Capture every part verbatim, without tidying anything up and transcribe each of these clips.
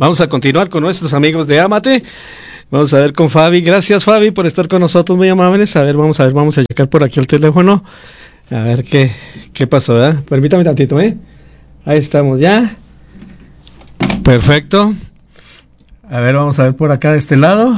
Vamos a continuar con nuestros amigos de Amate. Vamos a ver con Fabi. Gracias, Fabi, por estar con nosotros, muy amables. A ver, vamos a ver, vamos a checar por aquí el teléfono. A ver qué, qué pasó, ¿verdad? Permítame tantito, ¿eh? Ahí estamos ya. Perfecto. A ver, vamos a ver por acá de este lado.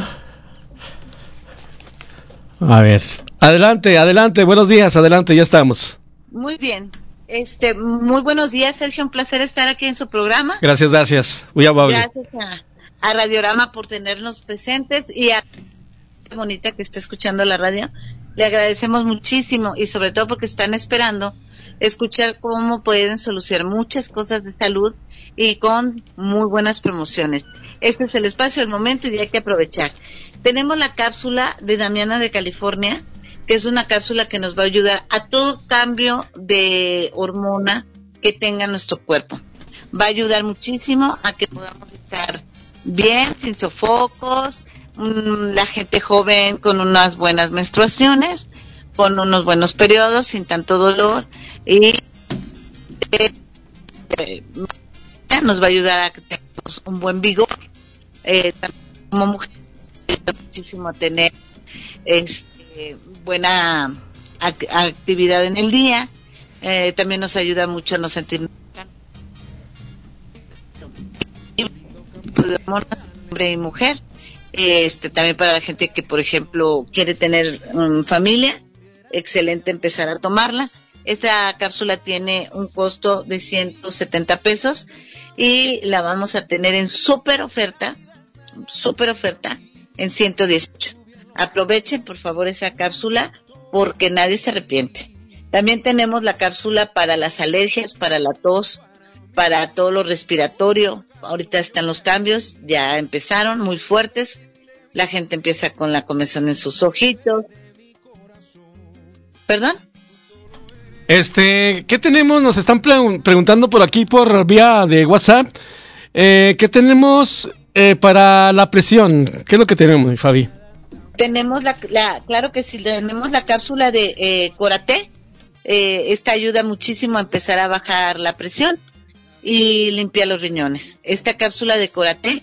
A ver. Adelante, adelante, buenos días, adelante, ya estamos. Muy bien. Este, muy buenos días, Sergio, un placer estar aquí en su programa. Gracias, gracias. Muy amable. Gracias a, a Radiorama por tenernos presentes y a la bonita que está escuchando la radio. Le agradecemos muchísimo y sobre todo porque están esperando escuchar cómo pueden solucionar muchas cosas de salud y con muy buenas promociones. Este es el espacio, el momento y hay que aprovechar. Tenemos la cápsula de Damiana de California, que es una cápsula que nos va a ayudar a todo cambio de hormona que tenga nuestro cuerpo. Va a ayudar muchísimo a que podamos estar bien, sin sofocos, mmm, la gente joven con unas buenas menstruaciones, con unos buenos periodos, sin tanto dolor, y eh, eh, nos va a ayudar a que tengamos un buen vigor. Eh, como mujer, ayuda muchísimo a tener este, buena ac- actividad en el día. Eh, también nos ayuda mucho a no sentirnos hombre y mujer. Este, también para la gente que, por ejemplo, quiere tener um, familia, excelente empezar a tomarla. Esta cápsula tiene un costo de ciento setenta pesos y la vamos a tener en súper oferta, súper oferta, en ciento dieciocho. Aprovechen, por favor, esa cápsula porque nadie se arrepiente. También tenemos la cápsula para las alergias, para la tos, para todo lo respiratorio. Ahorita están los cambios, ya empezaron muy fuertes. La gente empieza con la comezón en sus ojitos. ¿Perdón? Este, ¿qué tenemos? Nos están pre- preguntando por aquí por vía de WhatsApp. Eh, ¿Qué tenemos eh, para la presión? ¿Qué es lo que tenemos, Fabi? Tenemos la, la claro que sí, tenemos la cápsula de eh, Corate. Eh, esta ayuda muchísimo a empezar a bajar la presión y limpiar los riñones. Esta cápsula de Corate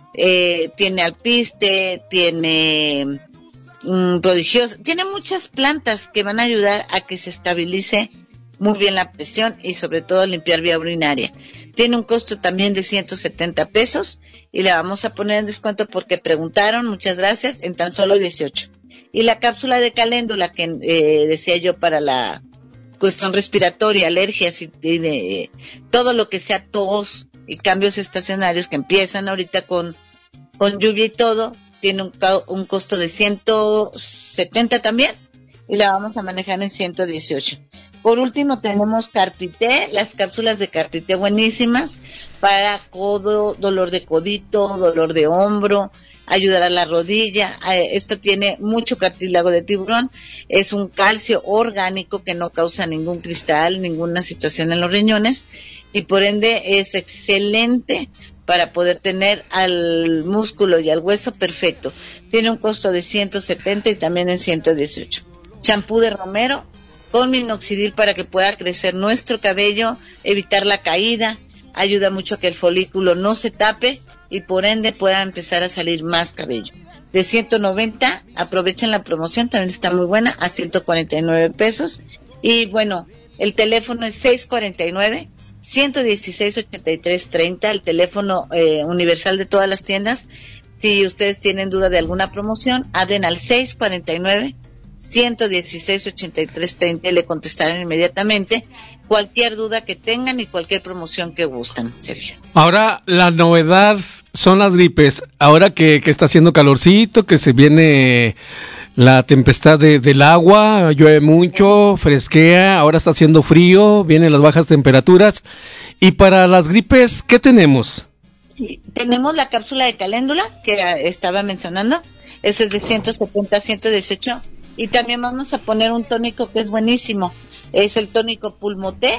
eh, tiene alpiste, tiene um, prodigioso, tiene muchas plantas que van a ayudar a que se estabilice muy bien la presión y sobre todo limpiar vía urinaria. Tiene un costo también de ciento setenta pesos y la vamos a poner en descuento porque preguntaron, muchas gracias, en tan solo dieciocho. Y la cápsula de caléndula que eh, decía yo para la cuestión respiratoria, alergias y, y de todo lo que sea tos y cambios estacionarios que empiezan ahorita con, con lluvia y todo, tiene un, un costo de ciento setenta también y la vamos a manejar en ciento dieciocho. Por último tenemos Cartité, las cápsulas de Cartité buenísimas para codo, dolor de codito, dolor de hombro, ayudar a la rodilla. Esto tiene mucho cartílago de tiburón, es un calcio orgánico que no causa ningún cristal, ninguna situación en los riñones y por ende es excelente para poder tener al músculo y al hueso perfecto. Tiene un costo de ciento setenta y también en ciento dieciocho. Champú de romero con minoxidil para que pueda crecer nuestro cabello, evitar la caída, ayuda mucho a que el folículo no se tape y por ende pueda empezar a salir más cabello. De ciento noventa, aprovechen la promoción, también está muy buena, a ciento cuarenta y nueve pesos. Y bueno, el teléfono es seis cuarenta y nueve, ciento dieciséis, ochenta y tres treinta, el teléfono eh, universal de todas las tiendas. Si ustedes tienen duda de alguna promoción, hablen al seis cuarenta y nueve, ciento dieciséis, ochenta y tres treinta y le contestarán inmediatamente cualquier duda que tengan y cualquier promoción que gustan, Sergio. Ahora, la novedad son las gripes. Ahora que, que está haciendo calorcito, que se viene la tempestad de, del agua, llueve mucho, fresquea, ahora está haciendo frío, vienen las bajas temperaturas. Y para las gripes, ¿qué tenemos? Sí, tenemos la cápsula de caléndula que estaba mencionando, ese es de ciento setenta a ciento dieciocho. Y también vamos a poner un tónico que es buenísimo, es el tónico Pulmoté,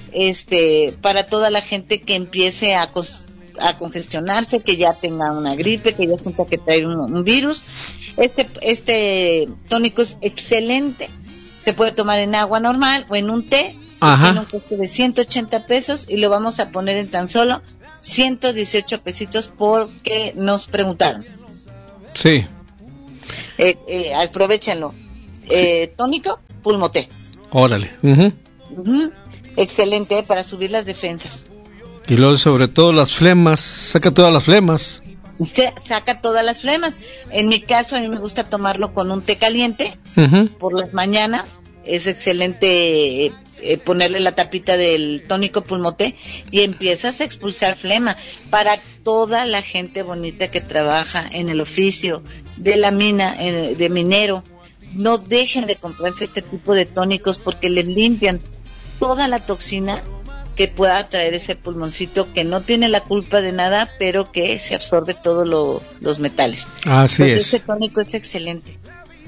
este, para toda la gente que empiece a, cos- a congestionarse, que ya tenga una gripe, que ya sienta que trae un, un virus. Este, este tónico es excelente, se puede tomar en agua normal o en un té. Ajá. Tiene un costo de ciento ochenta pesos y lo vamos a poner en tan solo ciento dieciocho pesitos porque nos preguntaron. Sí. Eh, eh, aprovechenlo. Eh, sí. Tónico, Pulmoté. Órale. Uh-huh. Uh-huh. Excelente, eh, para subir las defensas. Y luego sobre todo las flemas, saca todas las flemas. Se saca todas las flemas. En mi caso, a mí me gusta tomarlo con un té caliente uh-huh. por las mañanas. Es excelente eh, eh, ponerle la tapita del tónico Pulmoté y empiezas a expulsar flema. Para toda la gente bonita que trabaja en el oficio de la mina, eh, de minero, no dejen de comprarse este tipo de tónicos porque les limpian toda la toxina que pueda traer ese pulmoncito que no tiene la culpa de nada, pero que se absorbe todos lo, los metales. Así pues es. Este tónico es excelente.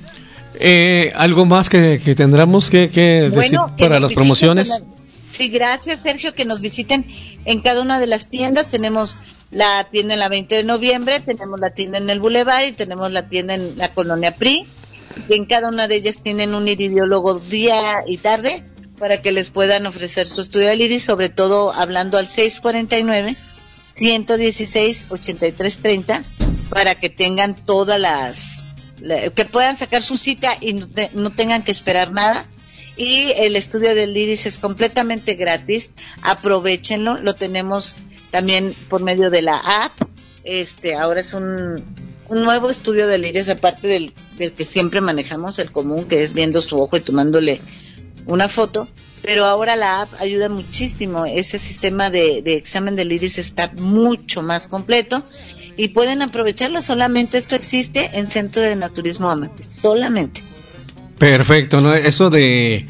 Eh, ¿Algo más que, que tendremos que, que bueno, decir para las promociones? La... Sí, gracias, Sergio, que nos visiten en cada una de las tiendas. Tenemos la tienda en la veinte de noviembre, tenemos la tienda en el Boulevard y tenemos la tienda en la Colonia P R I. Y en cada una de ellas tienen un iridiólogo día y tarde para que les puedan ofrecer su estudio del iris, sobre todo hablando al seis cuarenta y nueve, ciento dieciséis, ochenta y tres treinta, para que tengan todas las, la, que puedan sacar su cita y no, te, no tengan que esperar nada. Y el estudio del iris es completamente gratis, aprovechenlo, lo tenemos también por medio de la app. Este, ahora es un, un nuevo estudio del iris, aparte del, del que siempre manejamos, el común, que es viendo su ojo y tomándole una foto, pero ahora la app ayuda muchísimo. Ese sistema de, de examen del iris está mucho más completo y pueden aprovecharlo. Solamente esto existe en Centro de Naturismo Amate, solamente. Perfecto, ¿no? Eso de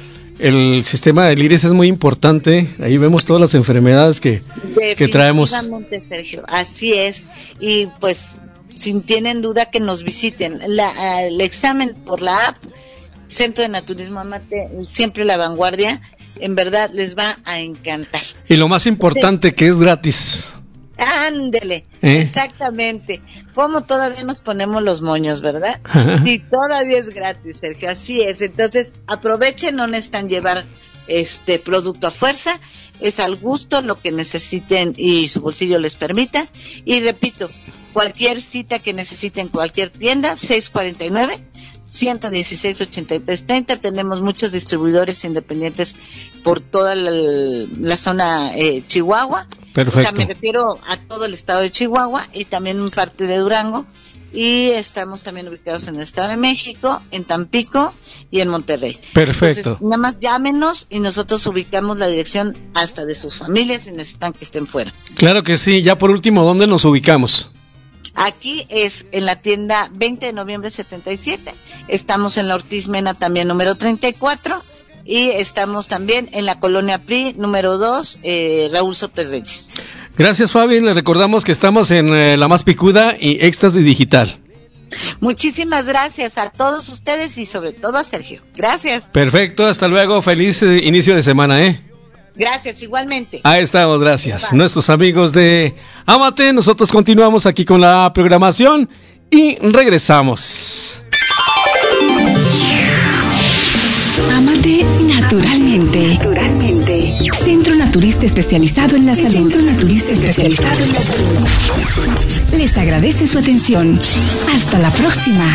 el sistema del iris es muy importante. Ahí vemos todas las enfermedades que, que traemos. Definitivamente, Sergio, así es. Y pues, si tienen duda, que nos visiten. La, el examen por la app Centro de Naturismo Amate, siempre la vanguardia, en verdad les va a encantar. Y lo más importante, sí, que es gratis. Ándele, ¿Eh? Exactamente. Como todavía nos ponemos los moños, ¿verdad? Sí, todavía es gratis, Sergio, así es. Entonces, aprovechen, no necesitan llevar este producto a fuerza, es al gusto, lo que necesiten y su bolsillo les permita. Y repito, cualquier cita que necesiten, cualquier tienda, seis cuarenta y nueve, ciento dieciséis, ochenta y tres treinta. Tenemos muchos distribuidores independientes por toda la, la zona eh, Chihuahua. Perfecto. O sea, me refiero a todo el estado de Chihuahua y también un parte de Durango. Y estamos también ubicados en el Estado de México, en Tampico y en Monterrey. Perfecto. Entonces, nada más llámenos y nosotros ubicamos la dirección hasta de sus familias si necesitan que estén fuera. Claro que sí. Ya por último, ¿dónde nos ubicamos? Aquí es en la tienda veinte de noviembre setenta y siete, estamos en la Ortiz Mena también número treinta y cuatro y estamos también en la Colonia P R I número dos, eh, Raúl Soter Reyes. Gracias, Fabi, les recordamos que estamos en eh, La Más Picuda y Éxtasis Digital. Muchísimas gracias a todos ustedes y sobre todo a Sergio. Gracias. Perfecto, hasta luego, feliz eh, inicio de semana, ¿eh? Gracias, igualmente. Ahí estamos, gracias. Bye. Nuestros amigos de Amate, nosotros continuamos aquí con la programación y regresamos. Amate naturalmente. Naturalmente. Centro naturista especializado en la salud. Centro naturista especializado en la salud. Les agradece su atención. Hasta la próxima.